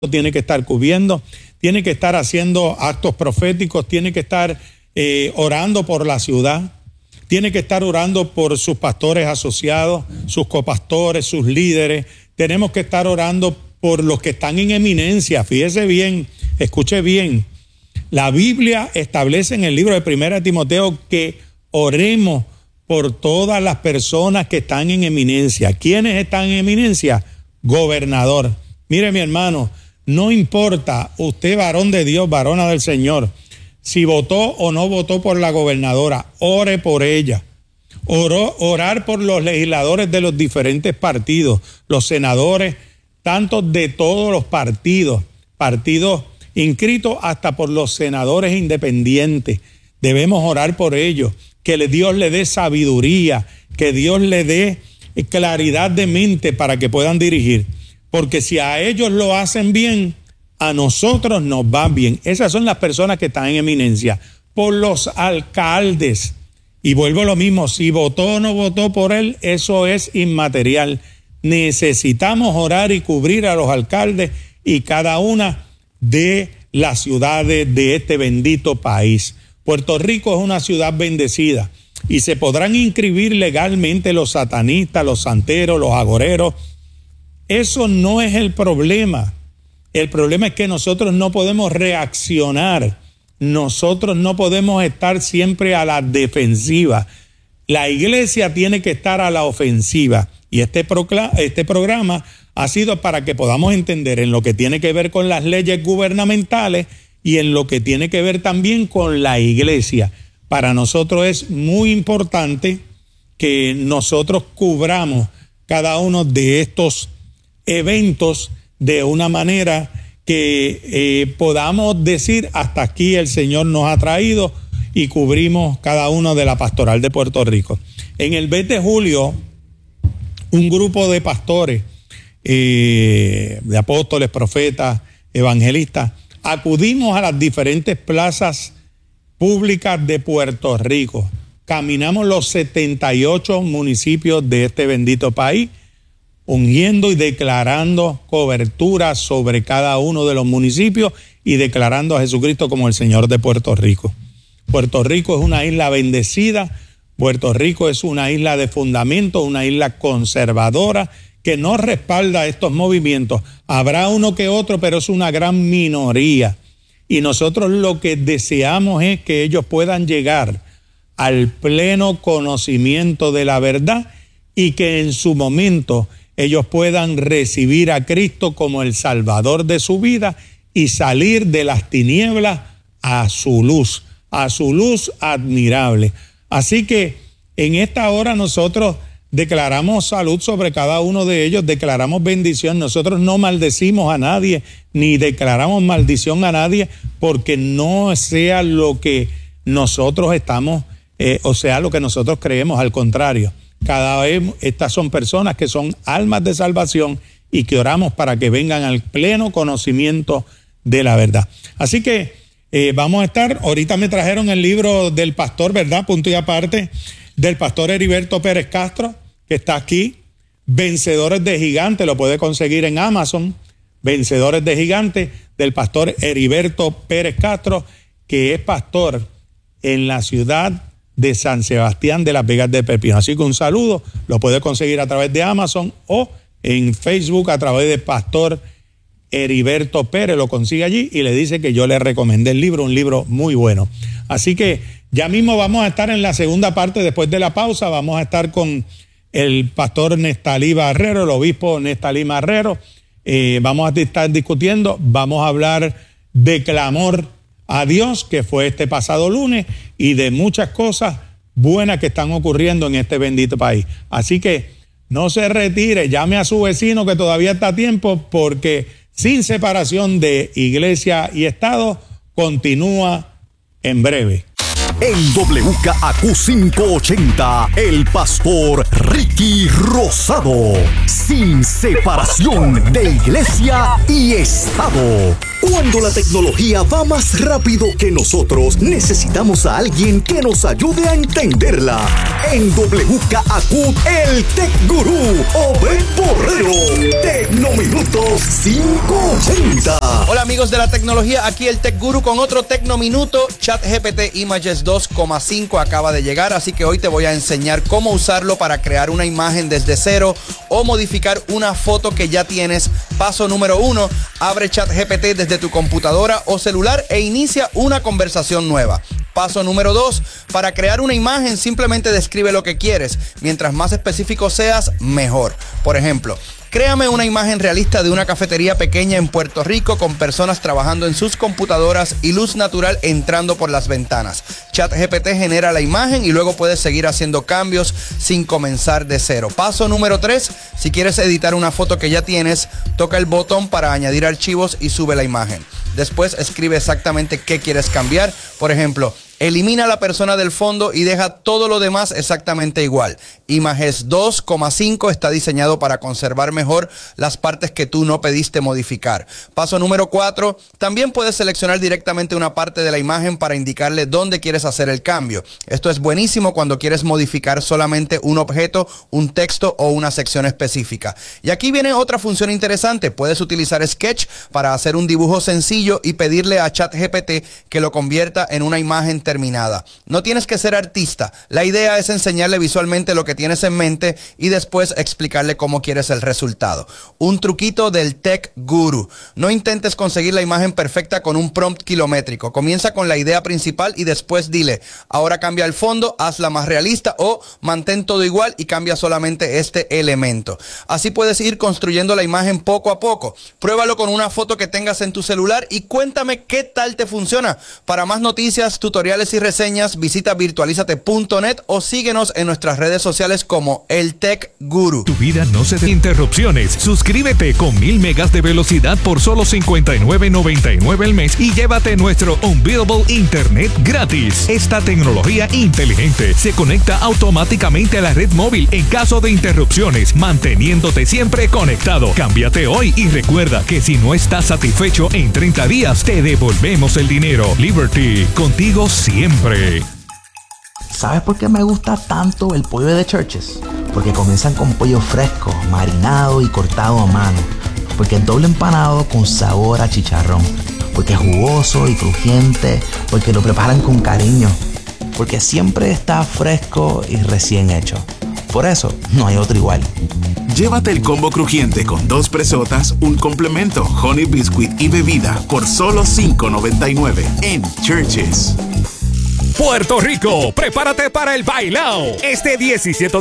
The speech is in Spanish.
tiene que estar cubriendo, tiene que estar haciendo actos proféticos, tiene que estar orando por la ciudad, tiene que estar orando por sus pastores asociados, sus copastores, sus líderes. Tenemos que estar orando por los que están en eminencia. Fíjese bien, escuche bien. La Biblia establece en el libro de 1 Timoteo que oremos por todas las personas que están en eminencia. ¿Quiénes están en eminencia? Gobernador. Mire, mi hermano, no importa usted, varón de Dios, varona del Señor, si votó o no votó por la gobernadora, ore por ella. Orar por los legisladores de los diferentes partidos, los senadores, tanto de todos los partidos inscritos hasta por los senadores independientes. Debemos orar por ellos, que Dios le dé sabiduría, que Dios le dé claridad de mente para que puedan dirigir. Porque si a ellos lo hacen bien, a nosotros nos va bien. Esas son las personas que están en eminencia. Por los alcaldes. Y vuelvo a lo mismo, si votó o no votó por él, eso es inmaterial. Necesitamos orar y cubrir a los alcaldes y cada una de las ciudades de este bendito país. Puerto Rico es una ciudad bendecida y se podrán inscribir legalmente los satanistas, los santeros, los agoreros. Eso no es el problema. El problema es que nosotros no podemos reaccionar. Nosotros no podemos estar siempre a la defensiva. La iglesia tiene que estar a la ofensiva. Y este programa ha sido para que podamos entender en lo que tiene que ver con las leyes gubernamentales y en lo que tiene que ver también con la iglesia. Para nosotros es muy importante que nosotros cubramos cada uno de estos eventos de una manera que podamos decir hasta aquí el Señor nos ha traído y cubrimos cada uno de la pastoral de Puerto Rico. En el mes de julio, un grupo de pastores, de apóstoles, profetas, evangelistas, acudimos a las diferentes plazas públicas de Puerto Rico. Caminamos los 78 municipios de este bendito país, ungiendo y declarando cobertura sobre cada uno de los municipios y declarando a Jesucristo como el Señor de Puerto Rico. Puerto Rico es una isla bendecida, Puerto Rico es una isla de fundamento, una isla conservadora que no respalda estos movimientos. Habrá uno que otro, pero es una gran minoría. Y nosotros lo que deseamos es que ellos puedan llegar al pleno conocimiento de la verdad y que en su momento ellos puedan recibir a Cristo como el Salvador de su vida y salir de las tinieblas a su luz admirable. Así que en esta hora nosotros declaramos salud sobre cada uno de ellos, declaramos bendición. Nosotros no maldecimos a nadie, ni declaramos maldición a nadie, porque no sea lo que nosotros estamos, o sea lo que nosotros creemos, al contrario. Cada vez estas son personas que son almas de salvación y que oramos para que vengan al pleno conocimiento de la verdad. Así que vamos a estar, ahorita me trajeron el libro del pastor, ¿verdad? Punto y aparte, del pastor Heriberto Pérez Castro, que está aquí, Vencedores de Gigante, lo puede conseguir en Amazon, Vencedores de Gigante, del pastor Heriberto Pérez Castro, que es pastor en la ciudad de San Sebastián de las Vegas de Pepino. Así que un saludo, lo puede conseguir a través de Amazon o en Facebook a través de pastor Heriberto Pérez, lo consigue allí y le dice que yo le recomendé el libro, un libro muy bueno. Así que ya mismo vamos a estar en la segunda parte, después de la pausa, vamos a estar con el pastor Nestalí Barrero, el obispo Nestalí Barrero. Vamos a estar discutiendo, vamos a hablar de clamor a Dios, que fue este pasado lunes, y de muchas cosas buenas que están ocurriendo en este bendito país. Así que no se retire, llame a su vecino que todavía está a tiempo, porque sin separación de iglesia y Estado continúa en breve. En WKAQ 580, el pastor Ricky Rosado, sin separación de iglesia y Estado. Cuando la tecnología va más rápido que nosotros, necesitamos a alguien que nos ayude a entenderla. En WKAQ, el Tech Gurú, Obed Borrero. Tecnominutos 580. Hola amigos de la tecnología, aquí el Tech Guru con otro Tecnominuto. ChatGPT Images 2.5 acaba de llegar, así que hoy te voy a enseñar cómo usarlo para crear una imagen desde cero o modificar una foto que ya tienes. Paso número 1, abre ChatGPT desde tu computadora o celular e inicia una conversación nueva. Paso número 2, para crear una imagen simplemente describe lo que quieres. Mientras más específico seas, mejor. Por ejemplo, créame una imagen realista de una cafetería pequeña en Puerto Rico con personas trabajando en sus computadoras y luz natural entrando por las ventanas. ChatGPT genera la imagen y luego puedes seguir haciendo cambios sin comenzar de cero. Paso número 3, si quieres editar una foto que ya tienes, toca el botón para añadir archivos y sube la imagen. Después escribe exactamente qué quieres cambiar. Por ejemplo, elimina a la persona del fondo y deja todo lo demás exactamente igual. Images 2.5 está diseñado para conservar mejor las partes que tú no pediste modificar. Paso número 4, también puedes seleccionar directamente una parte de la imagen para indicarle dónde quieres hacer el cambio. Esto es buenísimo cuando quieres modificar solamente un objeto, un texto o una sección específica. Y aquí viene otra función interesante. Puedes utilizar Sketch para hacer un dibujo sencillo y pedirle a ChatGPT que lo convierta en una imagen terminada. No tienes que ser artista. La idea es enseñarle visualmente lo que tienes en mente y después explicarle cómo quieres el resultado. Un truquito del Tech Guru. No intentes conseguir la imagen perfecta con un prompt kilométrico. Comienza con la idea principal y después dile, ahora cambia el fondo, hazla más realista o mantén todo igual y cambia solamente este elemento. Así puedes ir construyendo la imagen poco a poco. Pruébalo con una foto que tengas en tu celular y cuéntame qué tal te funciona. Para más noticias, tutoriales y reseñas, visita virtualizate.net o síguenos en nuestras redes sociales como el Tech Guru. Tu vida no se dé interrupciones. Suscríbete con 1000 megas de velocidad por solo $59.99 al mes y llévate nuestro Unbeatable Internet gratis. Esta tecnología inteligente se conecta automáticamente a la red móvil en caso de interrupciones, manteniéndote siempre conectado. Cámbiate hoy y recuerda que si no estás satisfecho en 30 días, te devolvemos el dinero. Liberty, contigo siempre. ¿Sabes por qué me gusta tanto el pollo de Church's? Porque comienzan con pollo fresco, marinado y cortado a mano. Porque es doble empanado con sabor a chicharrón. Porque es jugoso y crujiente. Porque lo preparan con cariño. Porque siempre está fresco y recién hecho. Por eso, no hay otro igual. Llévate el combo crujiente con 2 presotas, un complemento, honey biscuit y bebida por solo $5.99 en Church's. Puerto Rico, prepárate para el bailao. Este 17